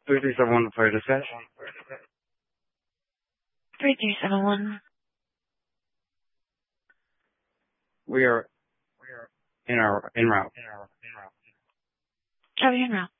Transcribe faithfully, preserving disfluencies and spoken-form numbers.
three three seven one for dispatch. three three seven one. We are in our in route. Copy en route.